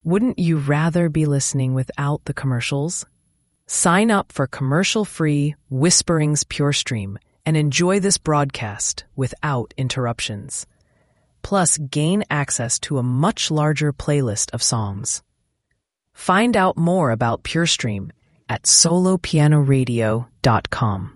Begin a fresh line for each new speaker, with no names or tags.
Wouldn't you rather be listening without the commercials? Sign up for commercial-free Whisperings Pure Stream and enjoy this broadcast without interruptions. Plus, gain access to a much larger playlist of songs. Find out more about Pure Stream at solopianoradio.com.